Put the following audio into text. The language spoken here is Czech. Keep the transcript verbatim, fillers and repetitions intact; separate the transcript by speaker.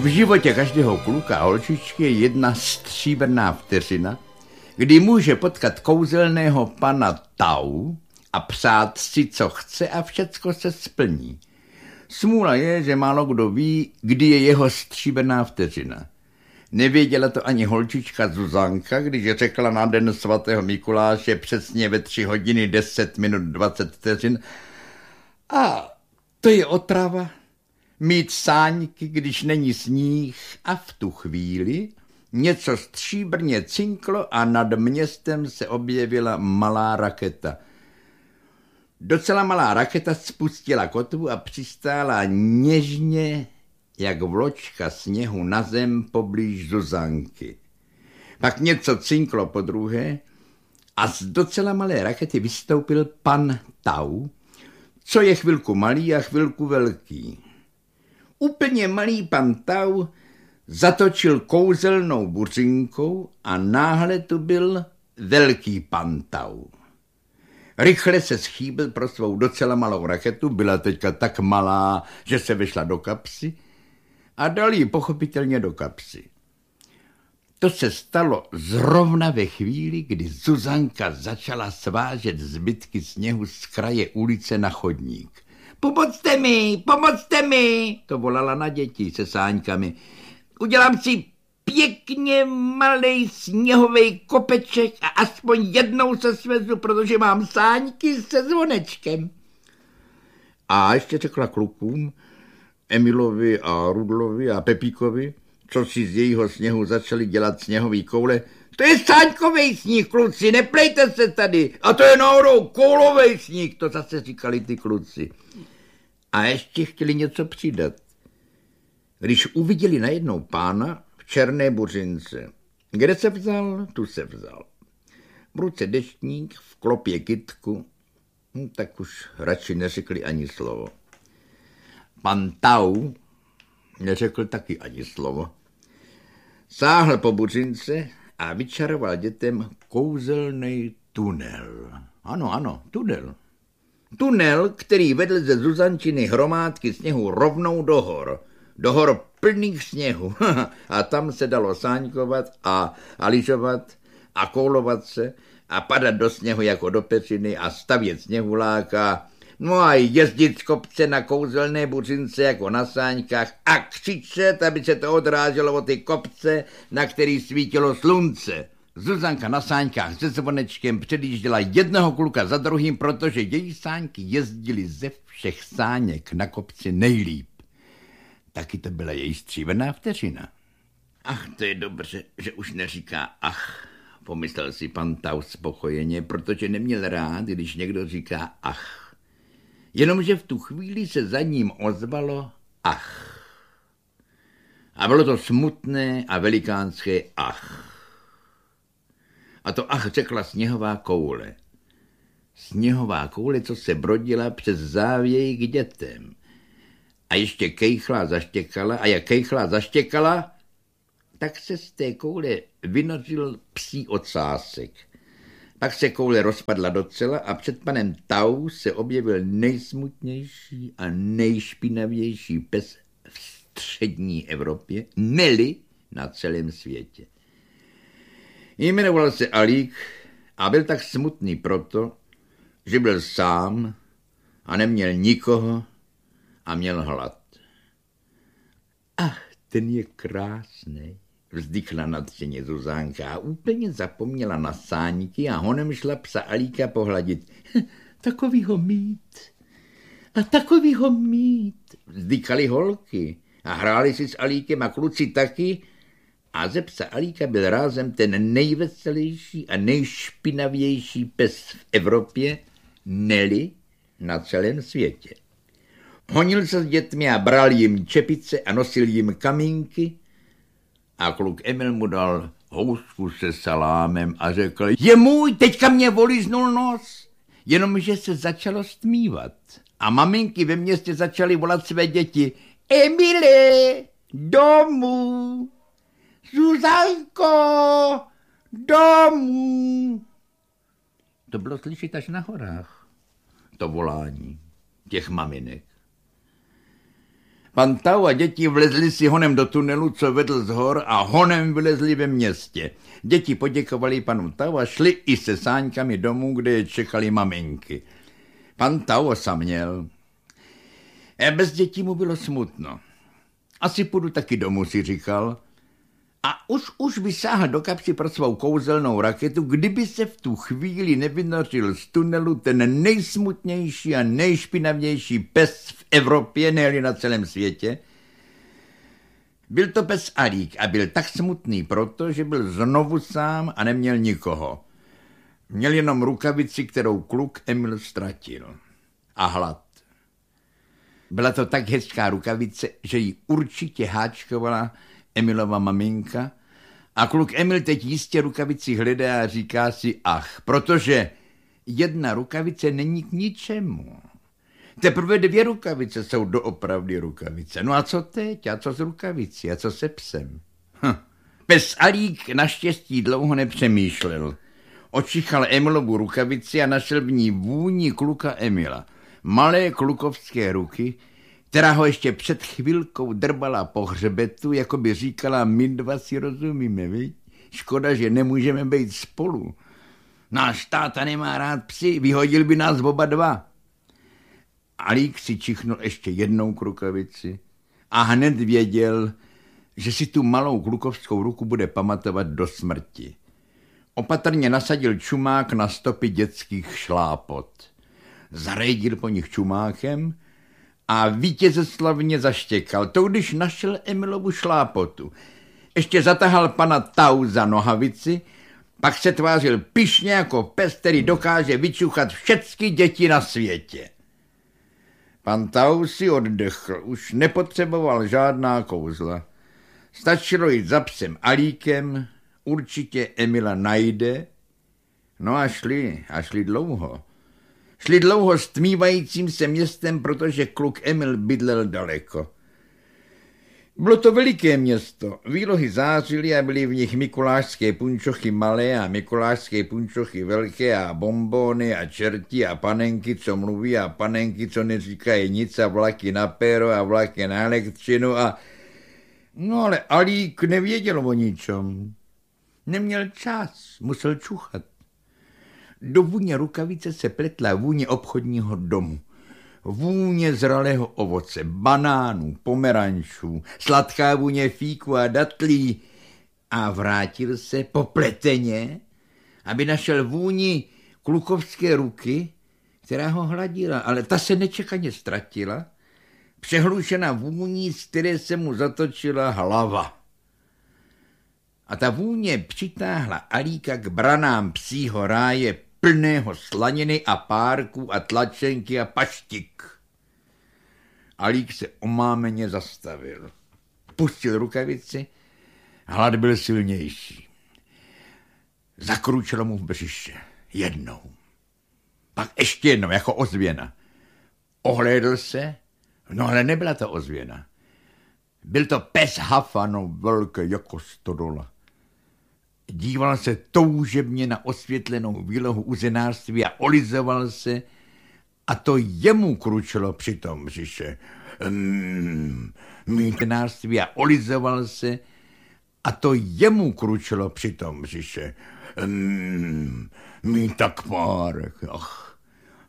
Speaker 1: V životě každého kluka a holčičky je jedna stříbrná vteřina, kdy může potkat kouzelného pana Tau a přát si, co chce a všecko se splní. Smůla je, že málo kdo ví, kdy je jeho stříbrná vteřina. Nevěděla to ani holčička Zuzanka, když řekla na den svatého Mikuláše přesně ve tři hodiny deset minut dvacet vteřin. A to je otrava. Mít sáňky, když není sníh, a v tu chvíli něco stříbrně cinklo a nad městem se objevila malá raketa. Docela malá raketa spustila kotvu a přistála něžně, jak vločka sněhu na zem poblíž Zuzanky. Pak něco cinklo podruhé a z docela malé rakety vystoupil pan Tau, co je chvilku malý a chvilku velký. Úplně malý pan Tau zatočil kouzelnou buřinkou a náhle tu byl velký pan Tau. Rychle se schýbil pro svou docela malou raketu, byla teďka tak malá, že se vešla do kapsy, a dal ji pochopitelně do kapsy. To se stalo zrovna ve chvíli, kdy Zuzanka začala svážet zbytky sněhu z kraje ulice na chodník. Pomocte mi, pomocte mi, to volala na děti se sáňkami. Udělám si pěkně malej sněhovej kopeček a aspoň jednou se svezu, protože mám sáňky se zvonečkem. A ještě řekla klukům, Emilovi a Rudlovi a Pepíkovi, co si z jejího sněhu začali dělat sněhový koule. To je sáňkovej sníh, kluci, neplejte se tady. A to je náhodou koulovej sníh, to zase říkali ty kluci. A ještě chtěli něco přidat. Když uviděli najednou pána v černé buřince. Kde se vzal, tu se vzal. V ruce deštník, v klopě kytku, hm, tak už radši neřekli ani slovo. Pan Tau neřekl taky ani slovo. Sáhl po buřince a vyčaroval dětem kouzelný tunel. Ano, ano, tunel. Tunel, který vedl ze Zuzančiny hromádky sněhu rovnou do hor. Do hor plných sněhu. A tam se dalo sáňkovat a, a lyžovat a koulovat se a padat do sněhu jako do peřiny a stavět sněhuláka. No a jezdit z kopce na kouzelné buřince jako na sáňkách a křičet, aby se to odráželo od ty kopce, na který svítilo slunce. Zuzanka na sáňkách se zvonečkem předjížděla jednoho kluka za druhým, protože její sáňky jezdily ze všech sáněk na kopci nejlíp. Taky to byla její stříbrná vteřina. Ach, to je dobře, že už neříká ach, pomyslel si pan Tau spokojeně, protože neměl rád, když někdo říká ach. Jenomže v tu chvíli se za ním ozvalo ach. A bylo to smutné a velikánské ach. A to ach řekla sněhová koule. Sněhová koule, co se brodila přes závěj k dětem. A ještě kejchla a zaštěkala, a jak kejchla a zaštěkala, tak se z té koule vynořil psí ocásek. Pak se koule rozpadla docela a před panem Tau se objevil nejsmutnější a nejšpinavější pes v střední Evropě, neli na celém světě. Jmenoval se Alík a byl tak smutný proto, že byl sám a neměl nikoho a měl hlad. Ach, ten je krásný, vzdychla nadšeně Zuzánka a úplně zapomněla na sáňky a honem šla psa Alíka pohladit. Takovýho mít a takovýho mít, vzdychaly holky a hráli si s Alíkem a kluci taky a ze psa Alíka byl rázem ten nejveselější a nejšpinavější pes v Evropě, neli na celém světě. Honil se s dětmi a bral jim čepice a nosil jim kamínky a kluk Emil mu dal housku se salámem a řekl, je můj, teďka mě voliznul nos, jenomže se začalo stmívat a maminky ve městě začaly volat své děti, Emile, domů, Zuzanko, domů. To bylo slyšet až na horách, to volání těch maminek. Pan Tau a děti vlezli si honem do tunelu, co vedl z hor, a honem vylezli ve městě. Děti poděkovali panu Tau a šli i se sáňkami domů, kde je čekali maminky. Pan Tau osaměl. E bez dětí mu bylo smutno. Asi půjdu taky domů, si říkal. A už už by sáhl do kapsy pro svou kouzelnou raketu, kdyby se v tu chvíli nevynořil z tunelu ten nejsmutnější a nejšpinavější pes v Evropě, ne-li na celém světě. Byl to pes Alík a byl tak smutný proto, že byl znovu sám a neměl nikoho. Měl jenom rukavici, kterou kluk Emil ztratil. A hlad. Byla to tak hezká rukavice, že ji určitě háčkovala Emilova maminka a kluk Emil teď jistě rukavici hledá a říká si ach, protože jedna rukavice není k ničemu. Teprve dvě rukavice jsou doopravdy rukavice. No a co teď? A co s rukavicí? A co se psem? Hm. Pes Alík naštěstí dlouho nepřemýšlel. Očichal Emilovu rukavici a našel v ní vůni kluka Emila. Malé klukovské ruky, která ho ještě před chvilkou drbala po hřebetu, jako by říkala, my dva si rozumíme, viď? Škoda, že nemůžeme být spolu. Náš táta nemá rád psy, vyhodil by nás oba dva. Alík si čichnul ještě jednou k rukavici a hned věděl, že si tu malou klukovskou ruku bude pamatovat do smrti. Opatrně nasadil čumák na stopy dětských šlápot. Zarejdil po nich čumákem a vítězeslavně zaštěkal. To, když našel Emilovu šlápotu. Ještě zatahal pana Tau za nohavici, pak se tvářil pyšně jako pes, který dokáže vyčuchat všechny děti na světě. Pan Tau si oddechl, už nepotřeboval žádná kouzla. Stačilo jít za psem Alíkem, určitě Emila najde. No a šli, a šli dlouho. Šli dlouho stmívajícím se městem, protože kluk Emil bydlel daleko. Bylo to veliké město, výlohy zářily a byly v nich mikulášské punčochy malé a mikulášské punčochy velké a bombóny a čerti a panenky, co mluví a panenky, co neříkají nic a vlaky na péro a vlaky na elektřinu a... No ale Alík nevěděl o ničem. Neměl čas, musel čuchat. Do vůně rukavice se pletla vůně obchodního domu. Vůně zralého ovoce, banánů, pomerančů, sladká vůně fíku a datlí. A vrátil se popleteně, aby našel vůni klukovské ruky, která ho hladila, ale ta se nečekaně ztratila, přehlušena vůní, z které se mu zatočila hlava. A ta vůně přitáhla Alíka k branám psího ráje plného slaniny a párků a tlačenky a paštik. Alík se omámeně zastavil. Pustil rukavici, hlad byl silnější. Zakručilo mu v břiše. Jednou. Pak ještě jednou, jako ozvěna. Ohlédl se, no ale nebyla to ozvěna. Byl to pes Hafano, velký jako stodola. Díval se toužebně na osvětlenou výlohu uzenářství a olizoval se, a to jemu kručilo při tom břiše. Mm, uzenářství a olizoval se, a to jemu kručilo při tom břiše. Mm, mý tak párek, ach.